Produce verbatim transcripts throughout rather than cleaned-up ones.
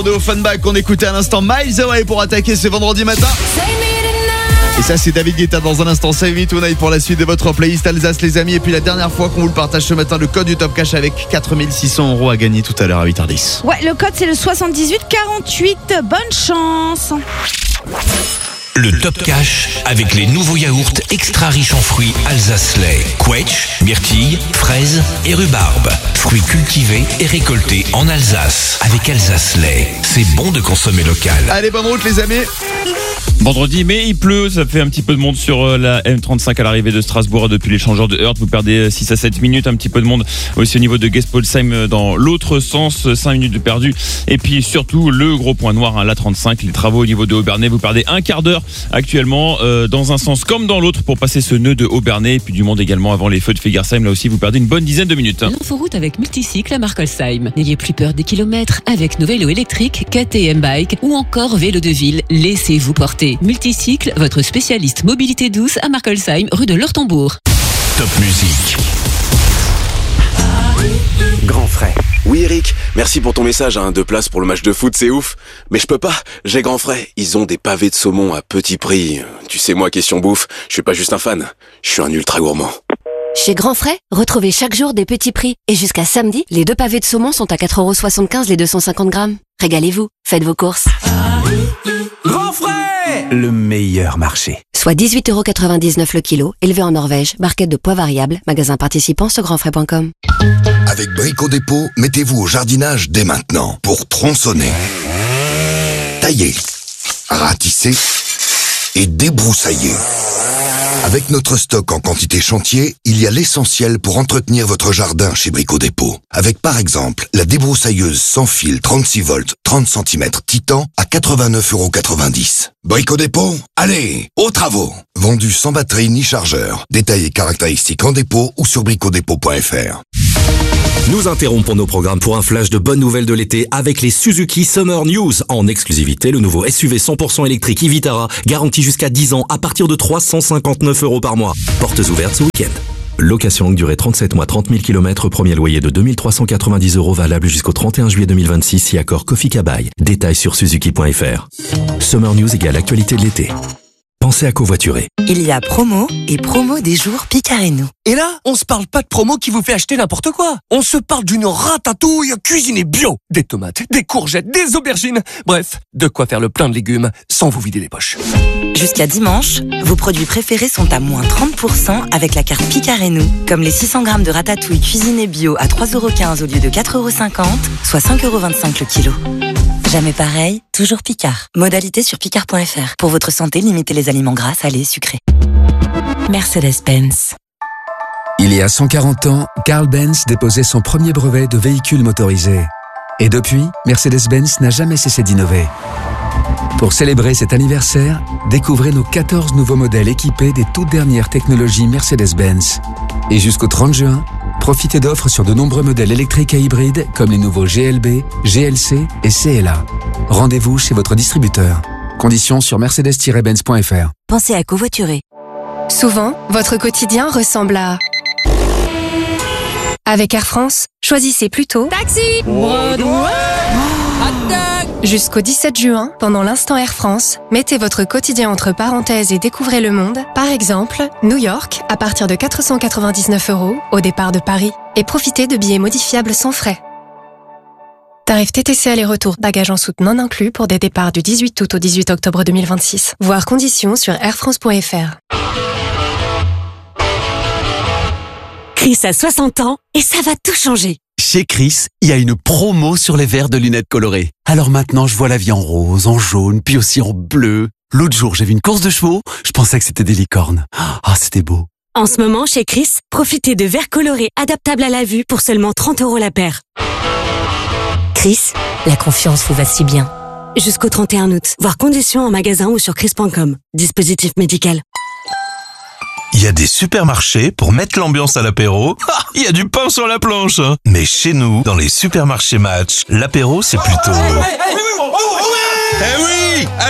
De Offenbach qu'on écoutait à l'instant Miles Away pour attaquer ce vendredi matin. Et ça c'est David Guetta dans un instant. Save Me Tonight pour la suite de votre playlist Alsace les amis. Et puis la dernière fois qu'on vous le partage ce matin, le code du Top Cash avec quatre mille six cents euros à gagner tout à l'heure à huit heures dix. Ouais, le code c'est le soixante-dix-huit quarante-huit. Bonne chance. Le Top Cash avec les nouveaux yaourts extra riches en fruits Alsace lait, quetch, myrtille, fraises et rhubarbe. Fruits cultivés et récoltés en Alsace avec Alsace lait. C'est bon de consommer local. Allez, bonne route les amis. Vendredi, mais il pleut, ça fait un petit peu de monde sur la M trente-cinq à l'arrivée de Strasbourg depuis l'échangeur de Heurt. Vous perdez six à sept minutes, un petit peu de monde aussi au niveau de Gespolsheim dans l'autre sens, cinq minutes de perdu. Et puis surtout, le gros point noir, hein, la trente-cinq, les travaux au niveau de Haut-Bernay. Vous perdez un quart d'heure actuellement euh, dans un sens comme dans l'autre pour passer ce nœud de Haut-Bernay. Et puis du monde également avant les feux de Fegersheim. Là aussi, vous perdez une bonne dizaine de minutes. Hein. L'inforoute avec Multicycle à Markolsheim. N'ayez plus peur des kilomètres avec nos vélos électriques K T M Bike ou encore vélo de ville. Laissez-vous porter. Multicycle, votre spécialiste mobilité douce à Markolsheim, rue de l'Ortembourg. Top musique. Grand frais. Oui Eric, merci pour ton message, hein. Deux places pour le match de foot, c'est ouf. Mais je peux pas, j'ai Grand frais. Ils ont des pavés de saumon à petit prix. Tu sais moi, question bouffe, je suis pas juste un fan, je suis un ultra gourmand. Chez Grand Frais, retrouvez chaque jour des petits prix. Et jusqu'à samedi, les deux pavés de saumon sont à quatre euros soixante-quinze les deux cent cinquante grammes. Régalez-vous, faites vos courses. Grand frais, le meilleur marché. Soit dix-huit euros quatre-vingt-dix-neuf le kilo, élevé en Norvège, barquette de poids variable, magasin participant sur grand frais point com. Avec Brico Dépôt, mettez-vous au jardinage dès maintenant pour tronçonner, tailler, ratisser et débroussailler. Avec notre stock en quantité chantier, il y a l'essentiel pour entretenir votre jardin chez Brico Dépôt. Avec par exemple la débroussailleuse sans fil trente-six volts, trente centimètres Titan à quatre-vingt-neuf euros quatre-vingt-dix. Brico Dépôt, allez, aux travaux. Vendu sans batterie ni chargeur. Détails et caractéristiques en dépôt ou sur brico dépôt point f r. Nous interrompons nos programmes pour un flash de bonnes nouvelles de l'été avec les Suzuki Summer News. En exclusivité, le nouveau S U V cent pour cent électrique e-Vitara, garanti jusqu'à dix ans à partir de trois cent cinquante-neuf euros par mois. Portes ouvertes ce week-end. Location longue durée trente-sept mois, trente mille kilomètres, premier loyer de deux mille trois cent quatre-vingt-dix euros valable jusqu'au trente et un juillet deux mille vingt-six si accord Kofi Kabai. Détails sur suzuki point f r. Summer News égale actualité de l'été. Pensez à covoiturer. Il y a promo et promo des jours Picarénou. Et là, on se parle pas de promo qui vous fait acheter n'importe quoi. On se parle d'une ratatouille cuisinée bio. Des tomates, des courgettes, des aubergines. Bref, de quoi faire le plein de légumes sans vous vider les poches. Jusqu'à dimanche, vos produits préférés sont à moins trente pour cent avec la carte Picarénou. Comme les six cents grammes de ratatouille cuisinée bio à trois euros quinze au lieu de quatre euros cinquante, soit cinq euros vingt-cinq le kilo. Jamais pareil, toujours Picard. Modalité sur picard point f r. Pour votre santé, limitez les aliments gras, salés, sucrés. Mercedes-Benz. Il y a cent quarante ans, Carl Benz déposait son premier brevet de véhicule motorisé. Et depuis, Mercedes-Benz n'a jamais cessé d'innover. Pour célébrer cet anniversaire, découvrez nos quatorze nouveaux modèles équipés des toutes dernières technologies Mercedes-Benz. Et jusqu'au trente juin, profitez d'offres sur de nombreux modèles électriques et hybrides comme les nouveaux G L B, G L C et C L A. Rendez-vous chez votre distributeur. Conditions sur mercedes tiret benz point f r. Pensez à covoiturer. Souvent, votre quotidien ressemble à... Avec Air France, choisissez plutôt Taxi Broadway. Jusqu'au dix-sept juin, pendant l'instant Air France, mettez votre quotidien entre parenthèses et découvrez le monde. Par exemple, New York, à partir de quatre cent quatre-vingt-dix-neuf euros au départ de Paris. Et profitez de billets modifiables sans frais. Tarif T T C aller-retour, bagages en soute non inclus pour des départs du dix-huit août au dix-huit octobre deux mille vingt-six. Voir conditions sur air france point f r. Chris a soixante ans et ça va tout changer. Chez Chris, il y a une promo sur les verres de lunettes colorées. Alors maintenant, je vois la vie en rose, en jaune, puis aussi en bleu. L'autre jour, j'ai vu une course de chevaux, je pensais que c'était des licornes. Ah, c'était beau. En ce moment, chez Chris, profitez de verres colorés adaptables à la vue pour seulement trente euros la paire. Chris, la confiance vous va si bien. Jusqu'au trente et un août. Voir conditions en magasin ou sur chris point com. Dispositif médical. Il y a des supermarchés pour mettre l'ambiance à l'apéro. Ah, il y a du pain sur la planche. Hein. Mais chez nous, dans les supermarchés Match, l'apéro, c'est plutôt... Eh oui,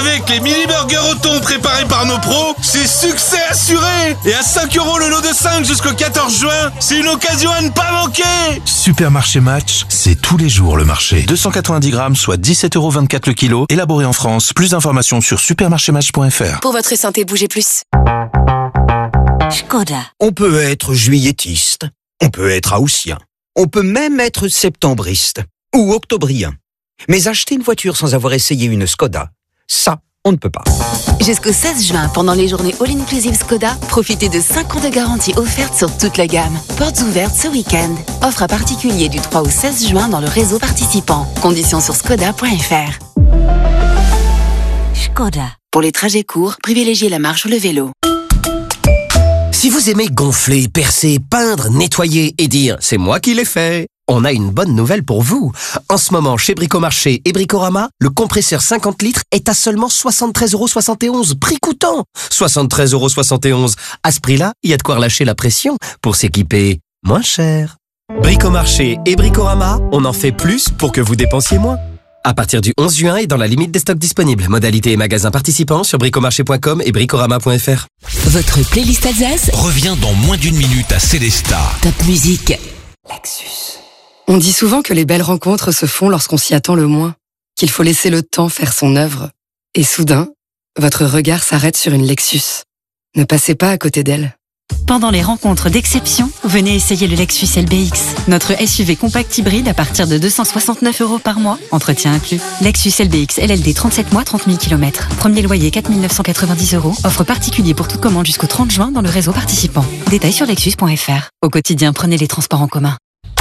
Avec les mini burgers au thon préparés par nos pros, c'est succès assuré. Et à cinq euros le lot de cinq jusqu'au quatorze juin, c'est une occasion à ne pas manquer. Supermarché Match, c'est tous les jours le marché. deux cent quatre-vingt-dix grammes, soit dix-sept euros vingt-quatre le kilo, élaboré en France. Plus d'informations sur supermarché match point f r. Pour votre santé, bougez plus. Škoda. On peut être juilletiste, on peut être haussien, on peut même être septembriste ou octobrien. Mais acheter une voiture sans avoir essayé une Škoda, ça, on ne peut pas. Jusqu'au seize juin, pendant les journées All-Inclusive Škoda, profitez de cinq ans de garantie offerte sur toute la gamme. Portes ouvertes ce week-end. Offre à particulier du trois au seize juin dans le réseau participant. Conditions sur škoda point f r. Škoda. Pour les trajets courts, privilégiez la marche ou le vélo. Si vous aimez gonfler, percer, peindre, nettoyer et dire « c'est moi qui l'ai fait », on a une bonne nouvelle pour vous. En ce moment, chez Bricomarché et Bricorama, le compresseur cinquante litres est à seulement soixante-treize euros soixante et onze, prix coûtant. soixante-treize euros soixante et onze. À ce prix-là, il y a de quoi relâcher la pression pour s'équiper moins cher. Bricomarché et Bricorama, on en fait plus pour que vous dépensiez moins. À partir du onze juin et dans la limite des stocks disponibles. Modalités et magasins participants sur bricomarché point com et bricorama point f r. Votre playlist Alsace revient dans moins d'une minute à Célestat. Top musique. Lexus. On dit souvent que les belles rencontres se font lorsqu'on s'y attend le moins, qu'il faut laisser le temps faire son œuvre. Et soudain, votre regard s'arrête sur une Lexus. Ne passez pas à côté d'elle. Pendant les rencontres d'exception, venez essayer le Lexus L B X, notre S U V compact hybride à partir de deux cent soixante-neuf euros par mois, entretien inclus. Lexus L B X L L D trente-sept mois, trente mille kilomètres. Premier loyer quatre mille neuf cent quatre-vingt-dix euros. Offre particulier pour toute commande jusqu'au trente juin dans le réseau participant. Détails sur lexus point f r. Au quotidien, prenez les transports en commun.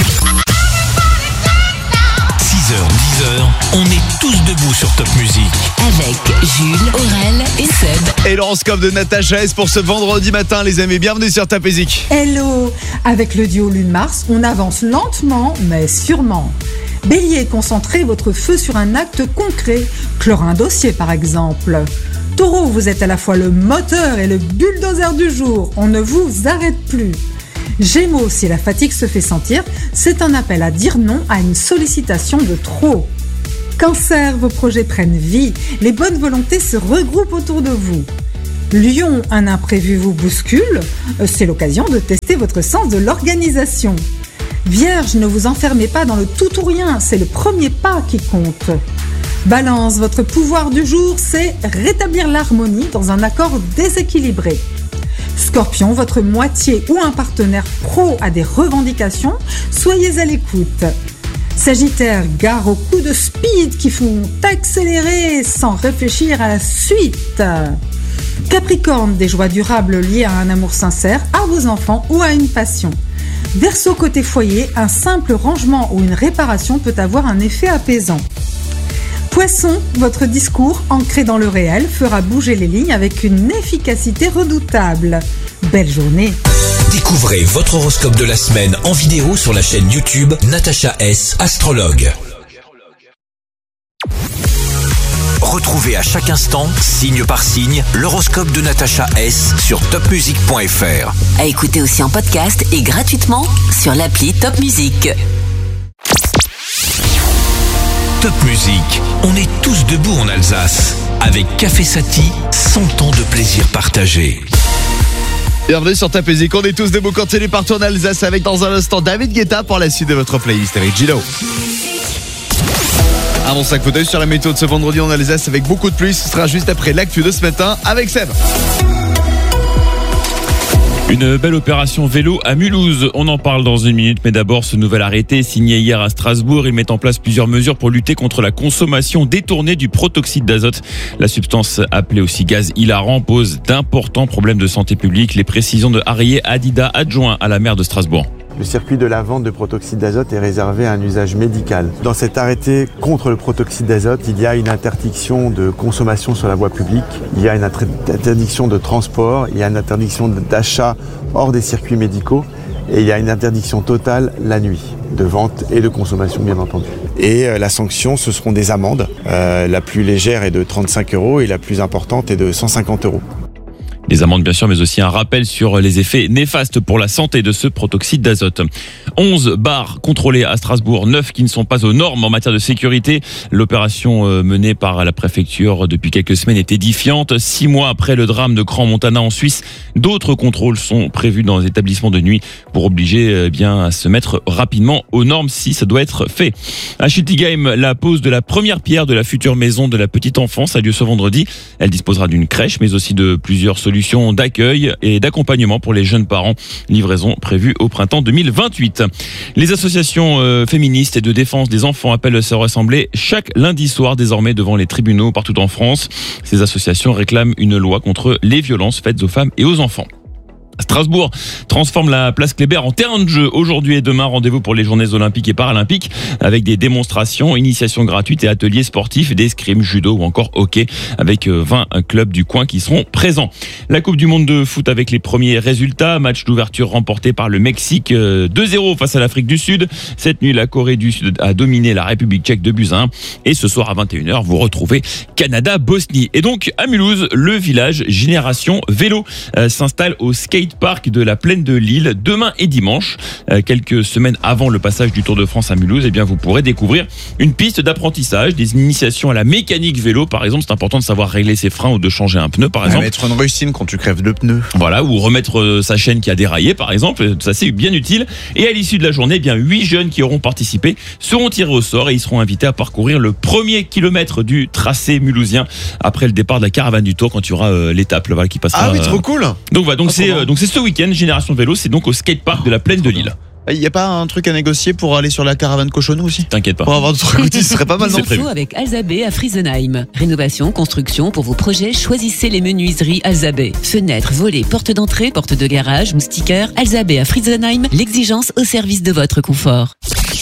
six heures, dix heures, on est tous debout sur Top Music. Avec Jules, Aurel et Seb. Et l'horoscope de Natacha S pour ce vendredi matin, les amis. Bienvenue sur Top Music. Hello. Avec le duo Lune-Mars, on avance lentement mais sûrement. Bélier, concentrez votre feu sur un acte concret. Clore un dossier par exemple. Taureau, vous êtes à la fois le moteur et le bulldozer du jour. On ne vous arrête plus. Gémeaux, si la fatigue se fait sentir, c'est un appel à dire non à une sollicitation de trop. Cancer, vos projets prennent vie, les bonnes volontés se regroupent autour de vous. Lion, un imprévu vous bouscule, c'est l'occasion de tester votre sens de l'organisation. Vierge, ne vous enfermez pas dans le tout ou rien, c'est le premier pas qui compte. Balance, votre pouvoir du jour, c'est rétablir l'harmonie dans un accord déséquilibré. Scorpion, votre moitié ou un partenaire pro a des revendications, soyez à l'écoute. Sagittaire, gare aux coups de speed qui font accélérer sans réfléchir à la suite. Capricorne, des joies durables liées à un amour sincère, à vos enfants ou à une passion. Verseau, côté foyer, un simple rangement ou une réparation peut avoir un effet apaisant. Poisson, votre discours, ancré dans le réel, fera bouger les lignes avec une efficacité redoutable. Belle journée. Découvrez votre horoscope de la semaine en vidéo sur la chaîne YouTube Natacha S, astrologue. Retrouvez à chaque instant, signe par signe, l'horoscope de Natacha S sur top music point f r. À écouter aussi en podcast et gratuitement sur l'appli Top Music. Top Music, on est tous debout en Alsace. Avec Café Sati, cent ans de plaisir partagé. Bienvenue sur Top Music, on est tous debout, continue partout en Alsace avec dans un instant David Guetta pour la suite de votre playlist avec Gino. Avant ça, coup d'œil sur la météo de ce vendredi en Alsace avec beaucoup de pluie, ce sera juste après l'actu de ce matin avec Seb. Une belle opération vélo à Mulhouse, on en parle dans une minute, mais d'abord ce nouvel arrêté signé hier à Strasbourg, il met en place plusieurs mesures pour lutter contre la consommation détournée du protoxyde d'azote. La substance appelée aussi gaz hilarant pose d'importants problèmes de santé publique. Les précisions de Arié Adida, adjoint à la maire de Strasbourg. Le circuit de la vente de protoxyde d'azote est réservé à un usage médical. Dans cet arrêté contre le protoxyde d'azote, il y a une interdiction de consommation sur la voie publique, il y a une interdiction de transport, il y a une interdiction d'achat hors des circuits médicaux et il y a une interdiction totale la nuit, de vente et de consommation bien entendu. Et euh, la sanction, ce seront des amendes. Euh, la plus légère est de trente-cinq euros et la plus importante est de cent cinquante euros. Des amendes bien sûr, mais aussi un rappel sur les effets néfastes pour la santé de ce protoxyde d'azote. onze bars contrôlés à Strasbourg, neuf qui ne sont pas aux normes en matière de sécurité. L'opération menée par la préfecture depuis quelques semaines est édifiante. Six mois après le drame de Crans-Montana en Suisse, d'autres contrôles sont prévus dans les établissements de nuit pour obliger eh bien à se mettre rapidement aux normes si ça doit être fait. À Schiltigheim, la pose de la première pierre de la future maison de la petite enfance a lieu ce vendredi. Elle disposera d'une crèche mais aussi de plusieurs solutions d'accueil et d'accompagnement pour les jeunes parents. Livraison prévue au printemps deux mille vingt-huit. Les associations euh, féministes et de défense des enfants appellent à se rassembler chaque lundi soir désormais devant les tribunaux partout en France. Ces associations réclament une loi contre les violences faites aux femmes et aux enfants. Strasbourg transforme la place Kléber en terrain de jeu. Aujourd'hui et demain, rendez-vous pour les journées olympiques et paralympiques avec des démonstrations, initiations gratuites et ateliers sportifs, d'escrime, judo ou encore hockey avec vingt clubs du coin qui seront présents. La Coupe du Monde de foot avec les premiers résultats. Match d'ouverture remporté par le Mexique deux zéro face à l'Afrique du Sud. Cette nuit, la Corée du Sud a dominé la République tchèque de buts à un. Et ce soir à vingt et une heures, vous retrouvez Canada-Bosnie. Et donc, à Mulhouse, le village Génération Vélo euh, s'installe au skate parc de la plaine de Lille demain et dimanche. Euh, quelques semaines avant le passage du Tour de France à Mulhouse, eh bien vous pourrez découvrir une piste d'apprentissage, des initiations à la mécanique vélo par exemple. C'est important de savoir régler ses freins ou de changer un pneu par exemple. Mettre une rustine quand tu crèves le pneu. Voilà, ou remettre euh, sa chaîne qui a déraillé par exemple. Ça c'est bien utile. Et à l'issue de la journée, eh bien huit jeunes qui auront participé seront tirés au sort et ils seront invités à parcourir le premier kilomètre du tracé mulhousien après le départ de la caravane du Tour quand il y aura euh, l'étape là, qui passera. Ah oui, trop cool. Donc voilà, donc ah, c'est euh, donc c'est ce week-end, Génération Vélo, c'est donc au skatepark de la plaine de Lille. Il n'y a pas un truc à négocier pour aller sur la caravane Cochonou aussi? T'inquiète pas. Pour avoir d'autres outils, ce serait pas mal, non? Info avec Alzabé à Friesenheim. Rénovation, construction, pour vos projets, choisissez les menuiseries Alzabé. Fenêtres, volets, portes d'entrée, portes de garage, moustiquaires. Alzabé à Friesenheim, l'exigence au service de votre confort.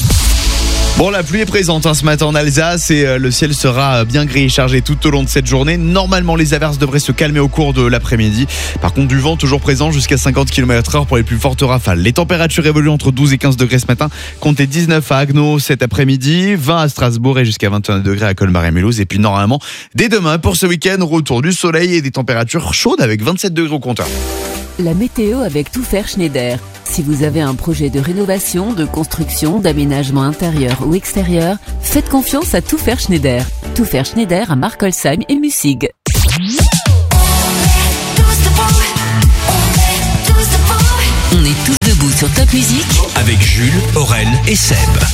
Bon, la pluie est présente hein, ce matin en Alsace et euh, le ciel sera bien gris et chargé tout au long de cette journée. Normalement, les averses devraient se calmer au cours de l'après-midi. Par contre, du vent toujours présent jusqu'à cinquante kilomètres heure pour les plus fortes rafales. Les températures évoluent entre douze et quinze degrés ce matin. Comptez dix-neuf à Agno cet après-midi, vingt à Strasbourg et jusqu'à vingt et un degrés à Colmar et Mulhouse. Et puis normalement, dès demain, pour ce week-end, retour du soleil et des températures chaudes avec vingt-sept degrés au compteur. La météo avec Tout Faire Schneider. Si vous avez un projet de rénovation, de construction, d'aménagement intérieur ou extérieur, faites confiance à Tout Faire Schneider. Tout Faire Schneider à Markolsheim et Mussig. On est tous debout sur Top Music avec Jules, Aurel et Seb.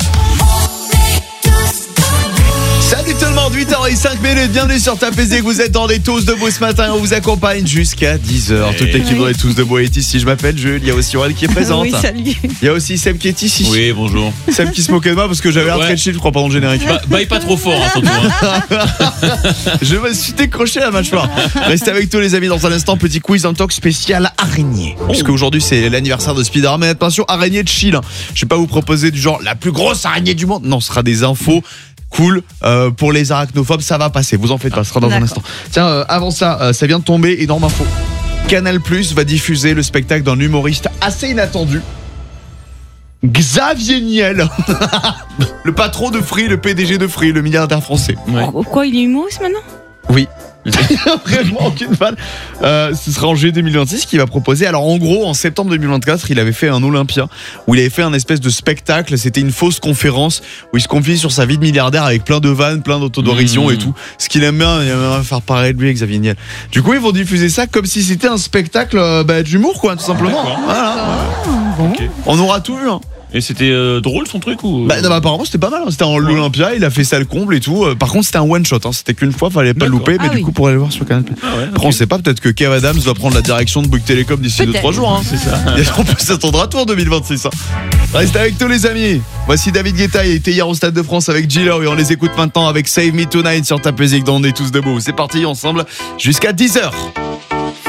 Salut tout le monde, huit heures cinq minutes, bienvenue sur Top Music. Vous êtes dans les Tous Debout ce matin, on vous accompagne jusqu'à dix heures. Toute l'équipe dans les Tous Debout est ici, je m'appelle Jules, il y a aussi Aurel qui est présente. Oui, salut. Il y a aussi Seb qui est ici. Oui, bonjour. Seb qui se moquait de moi parce que j'avais un ouais. trait de chiffre, je crois, pendant le générique. Bah, baille pas trop fort, hein, surtout. Hein. Je me suis décroché la mâchoire. Restez avec tous les amis dans un instant, petit quiz en talk spécial araignée. Oh. Puisque aujourd'hui c'est l'anniversaire de Spider-Man, mais attention, araignée de Chine. Je vais pas vous proposer du genre la plus grosse araignée du monde. Non, ce sera des infos cool euh, pour les arachnophobes, ça va passer, vous en faites pas, ce sera dans D'accord. un instant. Tiens, euh, avant ça, euh, ça vient de tomber, énorme info. Canal Plus va diffuser le spectacle d'un humoriste assez inattendu, Xavier Niel. Le patron de Free, le P D G de Free, le milliardaire français. Ouais. Quoi, il est humoriste maintenant? Oui. Vraiment aucune vanne. Euh, ce sera en juillet deux mille vingt-six qu'il va proposer. Alors en gros, en septembre deux mille vingt-quatre, il avait fait un Olympia où il avait fait un espèce de spectacle. C'était une fausse conférence où il se confiait sur sa vie de milliardaire avec plein de vannes, plein d'autodérision mmh. et tout. Ce qu'il aime bien, il aime bien faire pareil de lui, Xavier Niel. Du coup, ils vont diffuser ça comme si c'était un spectacle euh, bah, d'humour, quoi, tout simplement. Voilà. Ah, bon. Okay. On aura tout vu, hein. Et c'était euh, drôle son truc ou bah, non, bah, apparemment c'était pas mal, hein. C'était en l'Olympia, il a fait ça le comble et tout. Par contre c'était un one shot, hein. C'était qu'une fois, fallait pas le louper, mais ah, du oui. coup pour aller voir sur Canal. Ah ouais, okay. Après on sait pas, peut-être que Kev Adams va prendre la direction de Bouygues Télécom d'ici deux trois jours. Hein. C'est ça. On peut s'attendre à tout en deux mille vingt-six. Hein. Restez avec tous les amis. Voici David Guetta, il était hier au Stade de France avec Gilo et on les écoute maintenant avec Save Me Tonight sur Top Music dans On est tous debout. C'est parti ensemble jusqu'à dix heures.